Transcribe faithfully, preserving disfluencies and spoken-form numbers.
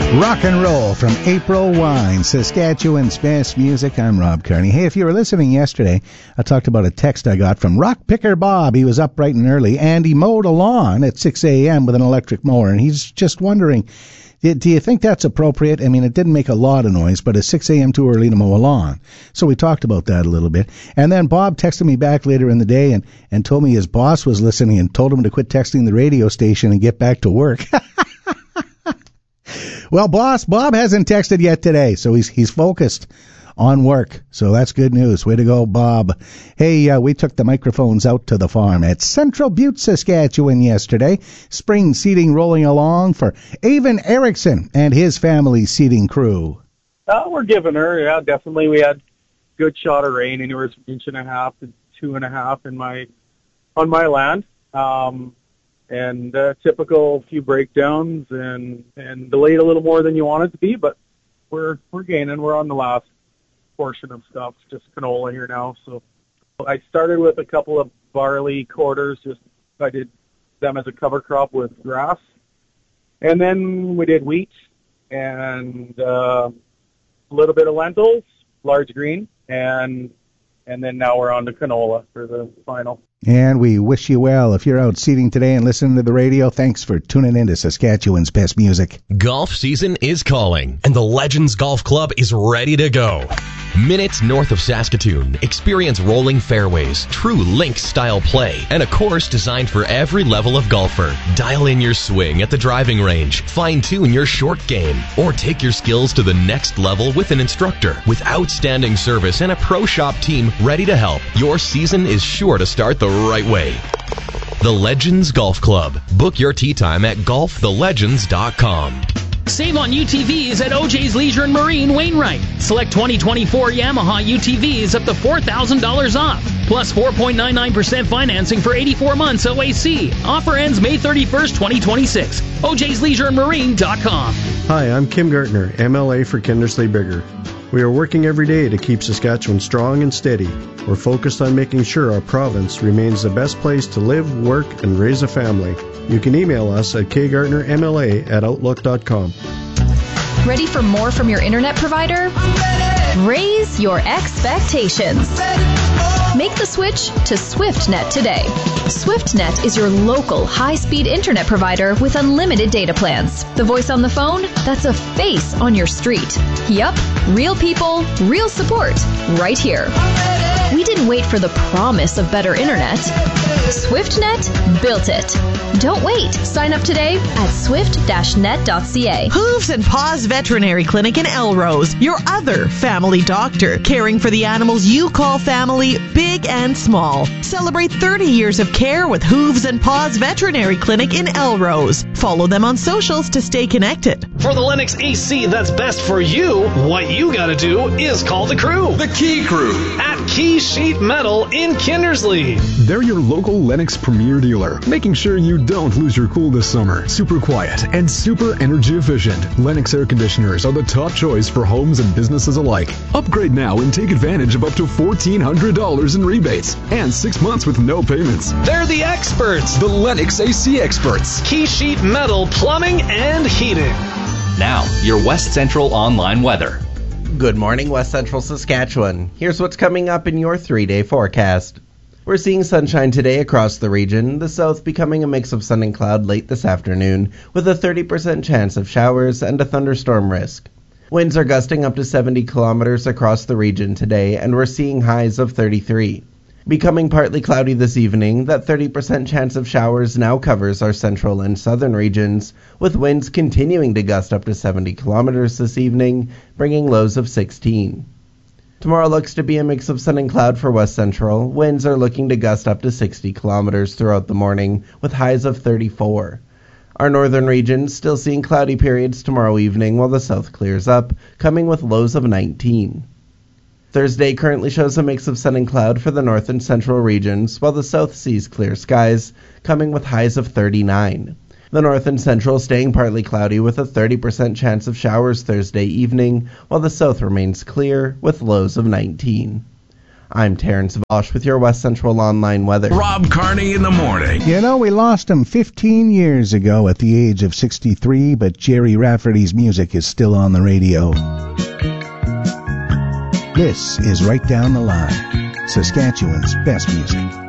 Rock and roll from April Wine, Saskatchewan's best music. I'm Rob Carney. Hey, if you were listening yesterday, I talked about a text I got from Rock Picker Bob. He was up bright and early, and he mowed a lawn at six a.m. with an electric mower, and he's just wondering, do you think that's appropriate? I mean, it didn't make a lot of noise, but is six a.m. too early to mow a lawn? So we talked about that a little bit. And then Bob texted me back later in the day and, and told me his boss was listening and told him to quit texting the radio station and get back to work. Well, boss, Bob hasn't texted yet today, so he's he's focused on work. So that's good news. Way to go, Bob. Hey, uh, we took the microphones out to the farm at Central Butte, Saskatchewan yesterday. Spring seeding rolling along for Avon Erickson and his family seeding crew. Uh, we're giving her, yeah, definitely. We had good shot of rain, anywhere from an inch and a half to two and a half in my on my land. Um, And uh, typical few breakdowns and, and delayed a little more than you want it to be, but we're we're gaining. We're on the last portion of stuff, just canola here now. So I started with a couple of barley quarters. Just I did them as a cover crop with grass, and then we did wheat and uh, a little bit of lentils, large green, and and then now we're on to canola for the final. And we wish you well. If you're out seeding today and listening to the radio, thanks for tuning in to Saskatchewan's best music. Golf season is calling, and the Legends Golf Club is ready to go. Minutes north of Saskatoon, experience rolling fairways, true links-style play, and a course designed for every level of golfer. Dial in your swing at the driving range, fine-tune your short game, or take your skills to the next level with an instructor. With outstanding service and a pro shop team ready to help, your season is sure to start the right way. The Legends Golf Club. Book your tee time at golf the legends dot com. Save on U T Vs at O J's Leisure and Marine, Wainwright. Select twenty twenty-four Yamaha U T Vs up to four thousand dollars off. Plus four point nine nine percent financing for eighty-four months O A C. Offer ends May thirty-first, twenty twenty-six. O J's Leisure and Marine dot com. Hi, I'm Kim Gartner, M L A for Kindersley Bigger. We are working every day to keep Saskatchewan strong and steady. We're focused on making sure our province remains the best place to live, work, and raise a family. You can email us at k gartner m l a at outlook dot com. Ready for more from your internet provider? Raise your expectations. Make the switch to SwiftNet today. SwiftNet is your local high-speed internet provider with unlimited data plans. The voice on the phone? That's a face on your street. Yup, real people, real support, right here. We didn't wait for the promise of better internet. SwiftNet built it. Don't wait. Sign up today at swift dash net dot c a. Hooves and Paws Veterinary Clinic in Elrose, your other family doctor, caring for the animals you call family, big and small. Celebrate thirty years of care with Hooves and Paws Veterinary Clinic in Elrose. Follow them on socials to stay connected. For the Lennox A C that's best for you, what you gotta do is call the crew. The Key Crew at Key Sheet Metal in Kindersley. They're your local Lennox premier dealer, making sure you don't lose your cool this summer. Super quiet and super energy efficient. Lennox air conditioners are the top choice for homes and businesses alike. Upgrade now and take advantage of up to fourteen hundred dollars in rebates and six months with no payments. They're the experts. The Lennox A C experts. Key Sheet Metal Plumbing and Heating. Now, your West Central online weather. Good morning, West Central Saskatchewan. Here's what's coming up in your three-day forecast. We're seeing sunshine today across the region, the south becoming a mix of sun and cloud late this afternoon, with a thirty percent chance of showers and a thunderstorm risk. Winds are gusting up to seventy kilometers across the region today, and we're seeing highs of thirty-three. Becoming partly cloudy this evening, that thirty percent chance of showers now covers our central and southern regions, with winds continuing to gust up to seventy kilometers this evening, bringing lows of sixteen. Tomorrow looks to be a mix of sun and cloud for West Central. Winds are looking to gust up to sixty kilometers throughout the morning, with highs of thirty-four. Our northern regions still seeing cloudy periods tomorrow evening while the south clears up, coming with lows of nineteen. Thursday currently shows a mix of sun and cloud for the north and central regions, while the south sees clear skies, coming with highs of thirty-nine. The north and central staying partly cloudy with a thirty percent chance of showers Thursday evening, while the south remains clear with lows of nineteen. I'm Terrence Vosch with your West Central Online weather. Rob Carney in the morning. You know, we lost him fifteen years ago at the age of sixty-three, but Jerry Rafferty's music is still on the radio. This is Right Down the Line, Saskatchewan's best music.